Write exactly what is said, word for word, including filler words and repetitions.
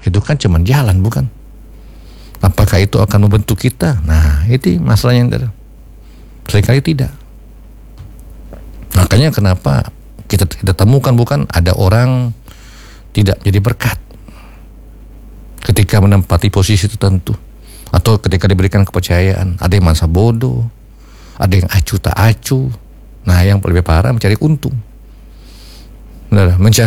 Itu kan cuma jalan, bukan? Apakah itu akan membentuk kita? Nah, itu masalahnya. Seringkali tidak. Makanya kenapa kita kita temukan, bukan, ada orang tidak jadi berkat ketika menempati posisi tertentu, atau ketika diberikan kepercayaan. Ada yang merasa bodoh, ada yang acuh tak acuh. Nah, yang lebih parah mencari untung, mencari